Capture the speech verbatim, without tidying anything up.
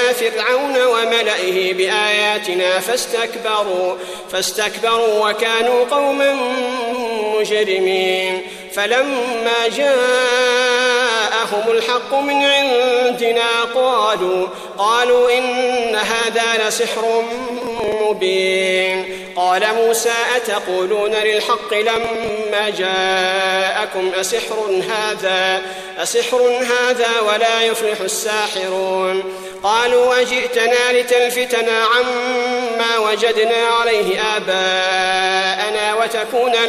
إلى فرعون وملئه بآياتنا فاستكبروا, فاستكبروا وكانوا قوما مجرمين. فلما جاءهم الحق من عندنا قالوا, قالوا إن هذا لسحر مبين. قال موسى أتقولون للحق لما جاءكم أسحر هذا, أسحر هذا ولا يفلح الساحرون. قالوا وجئتنا لتلفتنا عما وجدنا عليه آباءنا وتكون